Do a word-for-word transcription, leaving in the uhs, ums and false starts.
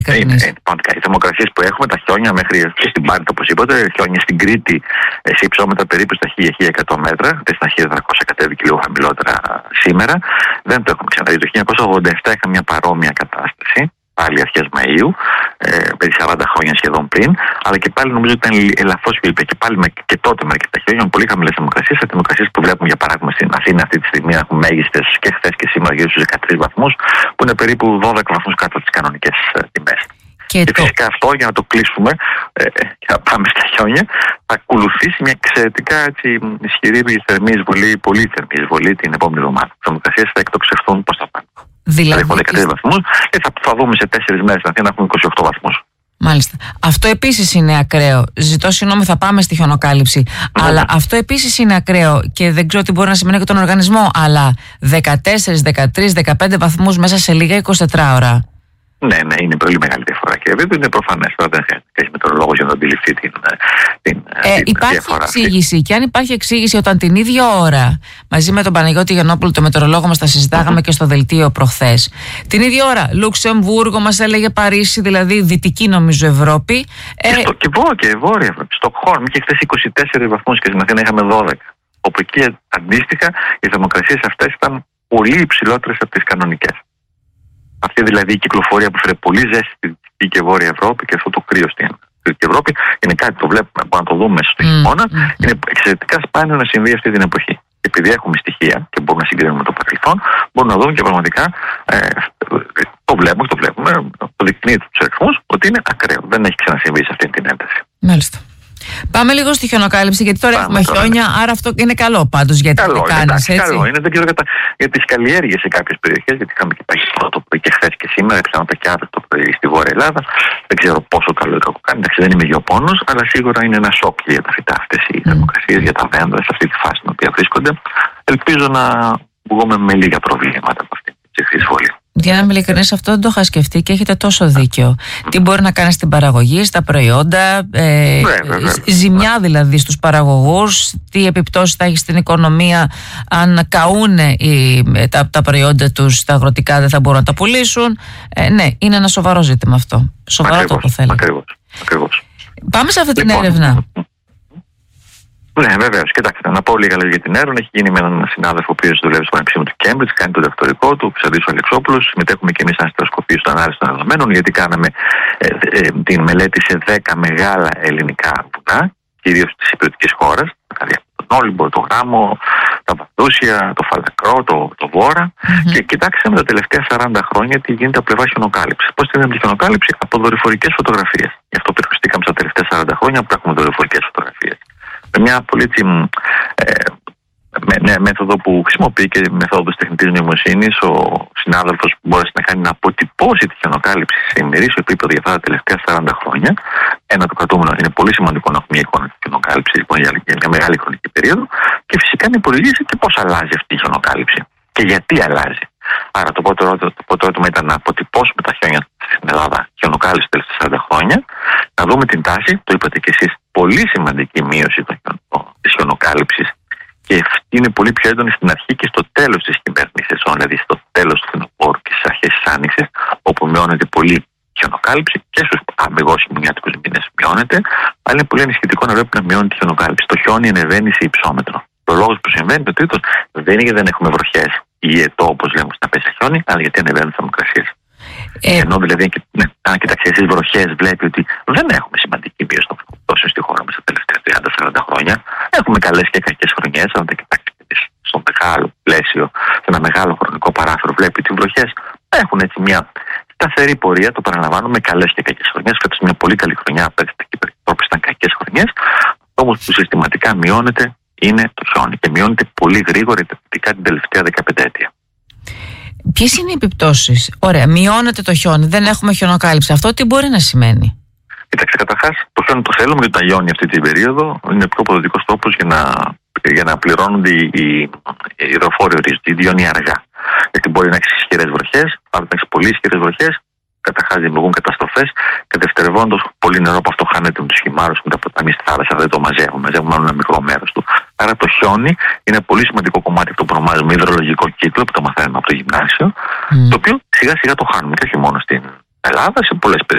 Είναι, είναι, οι θερμοκρασίες που έχουμε, τα χιόνια μέχρι και στην Πάρνηθα, όπως είπατε, χιόνια στην Κρήτη σε υψόμετρα περίπου στα χίλια με χίλια εκατό μέτρα, στα χίλια τετρακόσια κατέβηκε λίγο χαμηλότερα σήμερα. Δεν το έχουμε ξαναδεί. Το χίλια εννιακόσια ογδόντα επτά είχα μια παρόμοια κατάσταση, πάλι αρχές Μαΐου, ε, περί σαράντα χρόνια σχεδόν πριν, αλλά και πάλι νομίζω ότι ήταν ελαφρώς πιο ήπια. Και πάλι με, και τότε με αρκετά χιόνια, με πολύ χαμηλές θερμοκρασίες. Οι θερμοκρασίες που βλέπουμε για παράδειγμα στην Αθήνα αυτή τη στιγμή έχουν μέγιστες και χθες και σήμερα γύρω στους δεκατρείς βαθμούς, που είναι περίπου δώδεκα βαθμούς κάτω από τις κανονικές ε, τιμές. Και, και το... φυσικά αυτό, για να το κλείσουμε ε, και να πάμε στα χιόνια, θα ακολουθήσει μια εξαιρετικά έτσι, ισχυρή θερμή εισβολή, πολύ θερμή εισβολή την επόμενη εβδομάδα. Οι θερμοκρασίες θα εκτοξευθούν προς τα πάνω. Δηλαδή, έχουμε δεκατρείς βαθμούς και θα, θα δούμε σε τέσσερις μέρες να έχουμε είκοσι οκτώ βαθμούς. Μάλιστα. Αυτό επίσης είναι ακραίο. Ζητώ συγγνώμη, θα πάμε στη χιονοκάλυψη. Mm-hmm. Αλλά αυτό επίσης είναι ακραίο και δεν ξέρω τι μπορεί να σημαίνει για τον οργανισμό. Αλλά δεκατέσσερις, δεκατρείς, δεκαπέντε βαθμούς μέσα σε λίγα εικοσιτετρά ώρα. Ναι, ναι, είναι πολύ μεγάλη διαφορά και βέβαια είναι προφανές. Τώρα δεν χρειάζεται να έχει μετεωρολόγος για να αντιληφθεί την, την, ε, την υπάρχει διαφορά. Εξήγηση αυτή. Και αν υπάρχει εξήγηση όταν την ίδια ώρα μαζί με τον Παναγιώτη Γιαννόπουλο, το μετεωρολόγο μας, τα συζητάγαμε mm-hmm. και στο δελτίο προχθές. Την ίδια ώρα Λουξεμβούργο μας έλεγε Παρίσι, δηλαδή δυτική νομίζω Ευρώπη. Και, ε, στο, και, βό, και βόρεια Ευρώπη. Στοκχόλμη είχε χθες είκοσι τέσσερις βαθμούς και στην Αθήνα είχαμε δώδεκα. Όπου εκεί αντίστοιχα οι θερμοκρασίες αυτές ήταν πολύ υψηλότερες από τις κανονικές. Αυτή δηλαδή η κυκλοφορία που φέρε πολύ ζέστη στην Δυτική και Βόρεια Ευρώπη και αυτό το κρύο στην Δυτική Ευρώπη είναι κάτι που το βλέπουμε, μπορούμε να το δούμε στο χειμώνα. Mm, mm. Είναι εξαιρετικά σπάνιο να συμβεί αυτή την εποχή. Και επειδή έχουμε στοιχεία και μπορούμε να συγκρίνουμε με το παρελθόν, μπορούμε να δούμε και πραγματικά ε, το βλέπουμε, το βλέπουμε, το δεικνύει του αριθμούς ότι είναι ακραίο. Δεν έχει ξανασυμβεί σε αυτή την ένταση. Μάλιστα. Πάμε λίγο στη χιονοκάλυψη, γιατί τώρα Πάμε έχουμε τώρα. χιόνια, άρα αυτό είναι καλό πάντως. Γιατί καλό, το κάνεις, εντάξει, έτσι. Καλό είναι, δεν ξέρω για, τα, για τις καλλιέργειες σε κάποιες περιοχές, γιατί είχαμε και πάει το πρωί και χθες και σήμερα, πιθανότατα και αύριο το πρωί στη Βόρεια Ελλάδα. Δεν ξέρω πόσο καλό ή κακό κάνει, εντάξει, δεν είμαι γεωπόνος, αλλά σίγουρα είναι ένα σοκ για τα φυτά αυτές οι mm. θερμοκρασίες, για τα δέντρα σε αυτή τη φάση στην οποία βρίσκονται. Ελπίζω να βγούμε με λίγα προβλήματα από αυτή τη εισβολή. Για να είμαι ειλικρινής, αυτό δεν το είχα σκεφτεί και έχετε τόσο δίκιο. Mm. Τι μπορεί να κάνει στην παραγωγή, στα προϊόντα, ε, βέβαια, βέβαια. ζημιά δηλαδή στους παραγωγούς, τι επιπτώσεις θα έχει στην οικονομία αν καούν οι, τα, τα προϊόντα τους, τα αγροτικά δεν θα μπορούν να τα πουλήσουν. Ε, ναι, είναι ένα σοβαρό ζήτημα αυτό. Σοβαρό το θέλω. Ακριβώς. Πάμε σε αυτή την λοιπόν, έρευνα. Ναι, βεβαίω. Κοιτάξτε, να πω λίγα λόγια για την έρευνα. Έχει γίνει με έναν συνάδελφο ο οποίος δουλεύει στο Πανεπιστήμιο του Κέμπριτζ, κάνει το διδακτορικό του, ο Ξαντής Αλεξόπουλος. Συμμετέχουμε και εμείς σαν αστεροσκοπείο στην ανάλυση των δεδομένων, γιατί κάναμε ε, ε, την μελέτη σε δέκα μεγάλα ελληνικά βουνά, κυρίως της υπηρετικής χώρας, δηλαδή τον Όλυμπο, το Γράμμο, τα Βαδούσια, το Φαλακρό, το, το Βόρα. Mm-hmm. Και κοιτάξαμε τα τελευταία σαράντα χρόνια τι γίνεται από πλευρά χιονοκάλυψη. Πώς γίνεται η χιονοκάλυψη από δορυφορικές φωτογραφίες. Γι' αυτό περιοριστήκαμε στα τελευταία σαράντα χρόνια που έχουμε δορυφορικές φωτογραφίες. Με μια πολύ ε, με, ναι, μέθοδο που χρησιμοποιεί και μεθόδους τεχνητής νοημοσύνης, ο συνάδελφος που μπόρεσε να κάνει να αποτυπώσει τη χιονοκάλυψη σε ημερήσιο επίπεδο για αυτά τα τελευταία σαράντα χρόνια. Ένα το κρατούμενο είναι πολύ σημαντικό να έχουμε μια εικόνα τη χιονοκάλυψη λοιπόν, για, για μια μεγάλη χρονική περίοδο και φυσικά να υπολογίσει και πώς αλλάζει αυτή η χιονοκάλυψη και γιατί αλλάζει. Άρα το πρώτο ερώτημα ήταν να αποτυπώσουμε τα χιόνια στην Ελλάδα, χιονοκάλυψη τα τελευταία σαράντα χρόνια, να δούμε την τάση, το είπατε και εσείς, πολύ σημαντική μείωση της χιονοκάλυψης και είναι πολύ πιο έντονη στην αρχή και στο τέλος της κυβέρνησης σεζόν, δηλαδή στο τέλος του φθινοπόρου και στις αρχές της άνοιξης, όπου μειώνεται πολύ χιονοκάλυψη και στους αμυγός χειμωνιάτικους μήνες μειώνεται, αλλά είναι πολύ ανησυχητικό να βλέπει να μειώνει τη χιονοκάλυψη. Το χιόνι ανεβαίνει σε υψόμετρο. Ο λόγος που συμβαίνει, το τρίτο, δεν είναι γιατί δεν έχουμε βροχές ή ετώ, όπως λέμε, να πέσει χιόνι, αλλά γιατί ανεβαίνουν τις θερμοκρασίες. Ε... Ενώ δηλαδή, ναι, αν κοιτάξει εσείς βροχές, βλέπει ότι δεν έχουμε σημαντική μείωση των πτώσεων στη χώρα μας τα τελευταία τριάντα σαράντα χρόνια. Έχουμε καλές και κακές χρονιές, αν δεν κοιτάξετε στο μεγάλο πλαίσιο, σε ένα μεγάλο χρονικό παράθυρο, βλέπει ότι οι βροχές έχουν έτσι μια σταθερή πορεία, το παραλαμβάνω, με καλές και κακές χρονιές. Φέτος μια πολύ καλή χρονιά, απέκτησε και περιπτώσεις ήταν κακές χρονιές. Όμως που συστηματικά μειώνεται είναι το χιόνι και μειώνεται πολύ γρήγορα, ειδικά την τελευταία δεκαπενταετία. Ποιες είναι οι επιπτώσεις? Ωραία, μειώνεται το χιόνι, δεν έχουμε χιονοκάλυψη. Αυτό τι μπορεί να σημαίνει? Κοιτάξτε, καταρχάς το χιόνι το θέλουμε γιατί τα λιώνει αυτή την περίοδο. Είναι πιο αποδοτικός τρόπος για να, για να πληρώνονται οι, οι υδροφόροι ορίζοντα, οι λιώνει αργά. Γιατί μπορεί να έχει ισχυρές βροχές, αλλά να έχει πολύ ισχυρές βροχές. Καταρχάς δημιουργούν καταστροφές και δευτερευόντως πολύ νερό από αυτό χάνεται με τους χυμάρους και με τα ποτάμια στη θάλασσα. Δεν το μαζεύουμε, μαζεύουμε μόνο ένα μικρό μέρος του. Άρα το χιόνι είναι ένα πολύ σημαντικό κομμάτι αυτό που ονομάζουμε υδρολογικό κύκλο, που το μαθαίνουμε από το γυμνάσιο, mm. το οποίο σιγά σιγά το χάνουμε και όχι μόνο στην Ελλάδα, σε πολλές